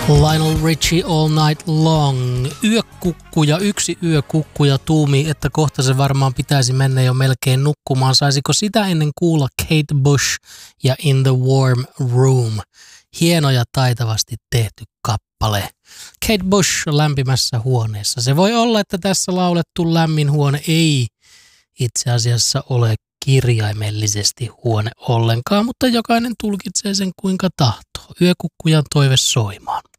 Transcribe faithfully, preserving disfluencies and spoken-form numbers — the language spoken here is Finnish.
Lionel Richie All Night Long. Yökukkuja, yksi yökukkuja tuumi, että kohta se varmaan pitäisi mennä jo melkein nukkumaan. Saisiko sitä ennen kuulla Kate Bush ja In the Warm Room? Hieno ja taitavasti tehty kappale. Kate Bush lämpimässä huoneessa. Se voi olla, että tässä laulettu lämmin huone ei itse asiassa ole kirjaimellisesti huone ollenkaan, mutta jokainen tulkitsee sen kuinka tahtoo. Yökukkujan toive soimaan.